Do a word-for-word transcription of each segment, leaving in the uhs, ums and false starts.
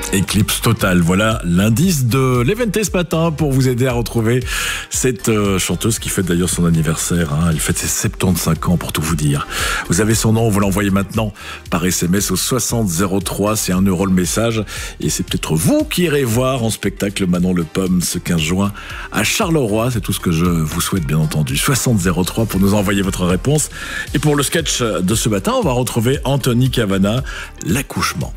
Éclipse totale, voilà l'indice de l'Eventé ce matin pour vous aider à retrouver cette euh, chanteuse qui fête d'ailleurs son anniversaire. Hein. Elle fête ses soixante-quinze ans pour tout vous dire. Vous avez son nom, vous l'envoyez maintenant par S M S au soixante zéro trois, c'est un euro le message. Et c'est peut-être vous qui irez voir en spectacle Manon Le Pomme ce quinze juin à Charleroi. C'est tout ce que je vous souhaite bien entendu. soixante zéro trois pour nous envoyer votre réponse. Et pour le sketch de ce matin, on va retrouver Anthony Cavana, l'accouchement.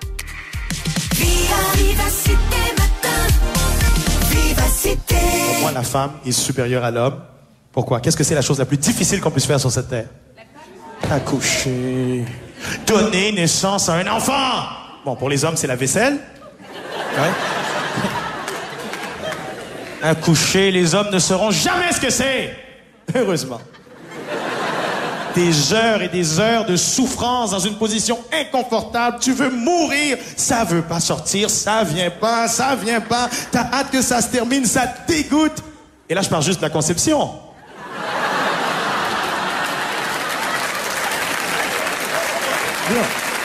Pour moi, la femme est supérieure à l'homme. Pourquoi? Qu'est-ce que c'est la chose la plus difficile qu'on puisse faire sur cette terre? Accoucher. Donner naissance à un enfant. Bon, pour les hommes, c'est la vaisselle. Ouais. Accoucher, les hommes ne sauront jamais ce que c'est. Heureusement. Des heures et des heures de souffrance dans une position inconfortable. Tu veux mourir, ça veut pas sortir, ça vient pas, ça vient pas. T'as hâte que ça se termine, ça te dégoûte. Et là, je parle juste de la conception. Bien.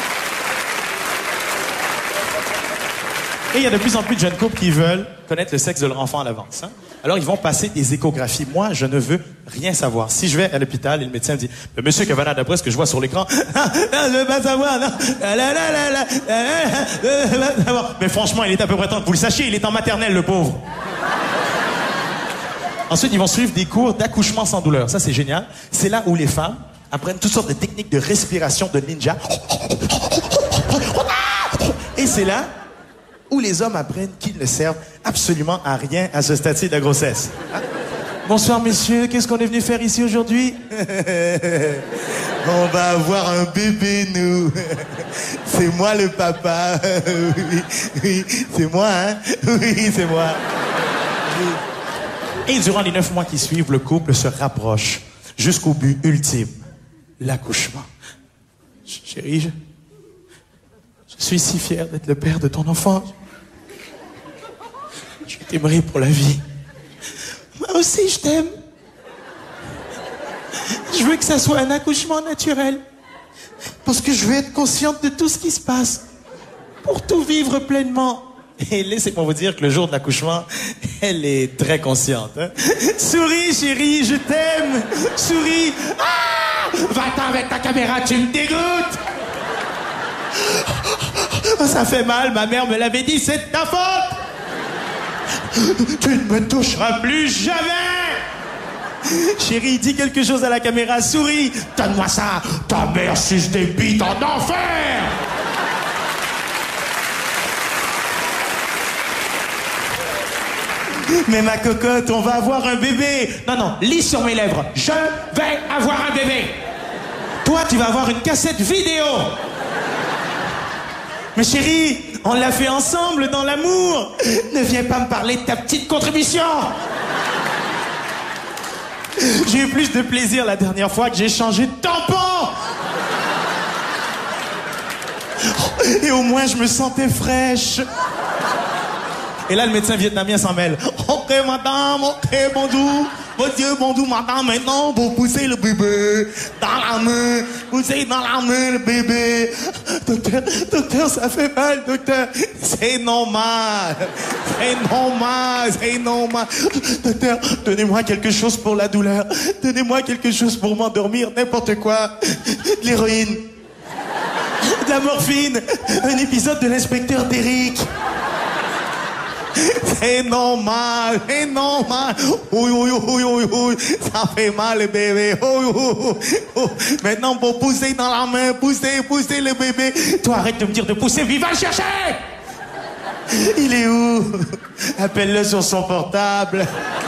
Et il y a de plus en plus de jeunes couples qui veulent connaître le sexe de leur enfant à l'avance. Hein? Alors, ils vont passer des échographies. Moi, je ne veux rien savoir. Si je vais à l'hôpital et le médecin me dit « Monsieur Cavana, d'après ce que je vois sur l'écran, ah, je veux pas savoir, non. La, la, la, la, la, je veux pas savoir. » Mais franchement, il est à peu près temps que vous le sachiez, il est en maternelle, le pauvre. Ensuite, ils vont suivre des cours d'accouchement sans douleur. Ça, c'est génial. C'est là où les femmes apprennent toutes sortes de techniques de respiration de ninja. Et c'est là où les hommes apprennent qu'ils ne servent absolument à rien à ce stade-ci de la grossesse. Hein? Bonsoir, messieurs. Qu'est-ce qu'on est venu faire ici aujourd'hui? On va avoir un bébé, nous. C'est moi le papa. Oui, oui, c'est moi, hein? Oui, c'est moi. Oui. Et durant les neuf mois qui suivent, le couple se rapproche jusqu'au but ultime, l'accouchement. Chérie, je... Je suis si fier d'être le père de ton enfant. Je t'aimerai pour la vie. Moi aussi, je t'aime. Je veux que ça soit un accouchement naturel. Parce que je veux être consciente de tout ce qui se passe. Pour tout vivre pleinement. Et laissez-moi vous dire que le jour de l'accouchement, elle est très consciente. Hein? Souris, chérie, je t'aime. Souris. Ah! Va-t'en avec ta caméra, tu me dégoûtes. Oh, ça fait mal, ma mère me l'avait dit, c'est de ta faute. Tu ne me toucheras plus jamais. Chérie, dis quelque chose à la caméra, souris. Donne-moi ça, ta mère suce des bites en enfer. Mais ma cocotte, on va avoir un bébé. Non, non, lis sur mes lèvres. Je vais avoir un bébé. Toi, tu vas avoir une cassette vidéo. Mais chérie, on l'a fait ensemble dans l'amour. Ne viens pas me parler de ta petite contribution. J'ai eu plus de plaisir la dernière fois que j'ai changé de tampon. Et au moins, je me sentais fraîche. Et là, le médecin vietnamien s'en mêle. Ok, madame, ok, bonjour. Monsieur, bonjour, madame. Maintenant, vous poussez le bébé dans la main. Poussez dans la main le bébé. Docteur, docteur, ça fait mal, docteur. C'est normal. C'est normal, c'est normal. Docteur, donnez-moi quelque chose pour la douleur. Donnez-moi quelque chose pour m'endormir. N'importe quoi. De l'héroïne. De la morphine. Un épisode de l'inspecteur Derrick. C'est normal, c'est normal. Oui, oui, oui, oui, oui. Ça fait mal, le bébé. Oui, oui, oui. Maintenant, pour pousser dans la main, pousser, pousser le bébé. Toi, arrête de me dire de pousser, vive va le chercher. Il est où? Appelle-le sur son portable.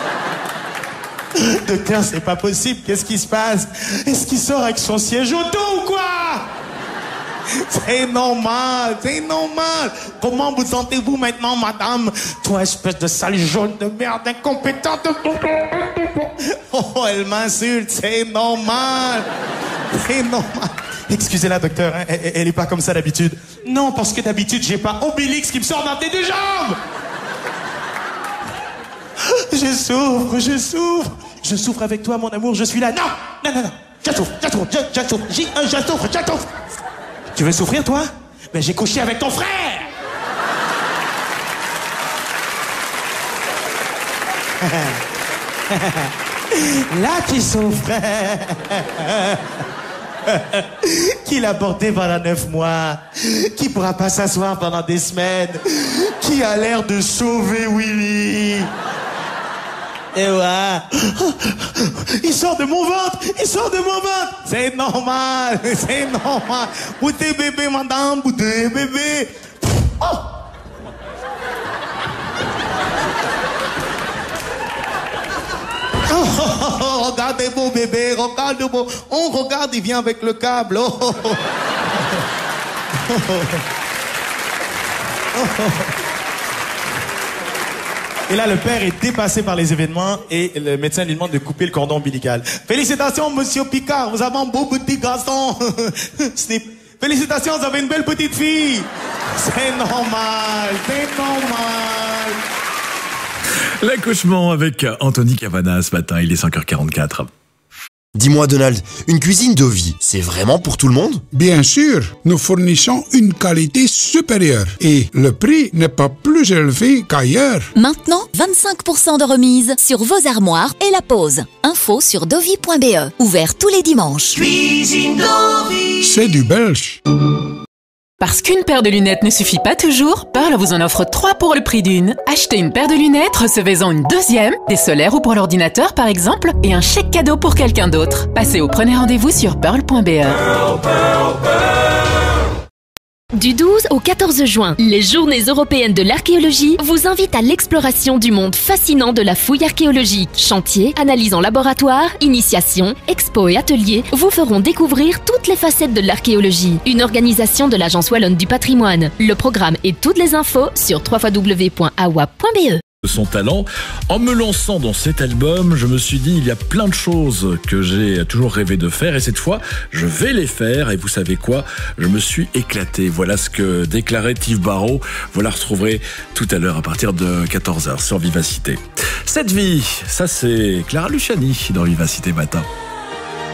Docteur, c'est pas possible. Qu'est-ce qui se passe? Est-ce qu'il sort avec son siège auto ou quoi? C'est normal, c'est normal. Comment vous sentez-vous maintenant, madame? Toi, espèce de sale jaune de merde incompétente. Oh, elle m'insulte, c'est normal. C'est normal. Excusez-la, docteur, hein, elle, elle est pas comme ça d'habitude. Non, parce que d'habitude, j'ai pas Obélix qui me sort dans tes deux jambes. Je souffre, je souffre. Je souffre avec toi, mon amour, je suis là. Non, non, non, non. Je souffre, je souffre, je, je souffre. J un, je souffre, je souffre. Tu veux souffrir, toi? Ben, j'ai couché avec ton frère! Là, tu souffres. Qui l'a porté pendant neuf mois, qui pourra pas s'asseoir pendant des semaines, qui a l'air de sauver Willy. Et ouais. Il sort de mon ventre, il sort de mon ventre. C'est normal, c'est normal. Bouté bébé, madame, bouté bébé. Oh. Oh, oh, oh, regardez beau bébé, regardez beau. On regarde, il vient avec le câble. Oh, oh, oh. Oh, oh. Oh, oh. Et là, le père est dépassé par les événements et le médecin lui demande de couper le cordon ombilical. Félicitations, monsieur Picard, vous avez un beau petit garçon. Snip. Félicitations, vous avez une belle petite fille. C'est normal, c'est normal. L'accouchement avec Anthony Cavana ce matin, il est cinq heures quarante-quatre. Dis-moi Donald, une cuisine Dovie, c'est vraiment pour tout le monde? Bien sûr, nous fournissons une qualité supérieure et le prix n'est pas plus élevé qu'ailleurs. Maintenant, vingt-cinq pour cent de remise sur vos armoires et la pose. Info sur dovie point b e. Ouvert tous les dimanches. Cuisine Dovie. C'est du belge. Parce qu'une paire de lunettes ne suffit pas toujours, Pearl vous en offre trois pour le prix d'une. Achetez une paire de lunettes, recevez-en une deuxième, des solaires ou pour l'ordinateur par exemple, et un chèque cadeau pour quelqu'un d'autre. Passez ou prenez rendez-vous sur pearl point b e. Pearl, Pearl, Pearl. Du douze au quatorze juin, les Journées européennes de l'archéologie vous invitent à l'exploration du monde fascinant de la fouille archéologique. Chantiers, analyses en laboratoire, initiations, expos et ateliers vous feront découvrir toutes les facettes de l'archéologie. Une organisation de l'Agence Wallonne du Patrimoine. Le programme et toutes les infos sur w w w point a w a p point b e. Son talent. En me lançant dans cet album, je me suis dit, il y a plein de choses que j'ai toujours rêvé de faire et cette fois, je vais les faire et vous savez quoi? Je me suis éclaté. Voilà ce que déclarait Yves Barrault. Vous la retrouverez tout à l'heure à partir de quatorze heures sur Vivacité. Cette vie, ça c'est Clara Luciani dans Vivacité Matin.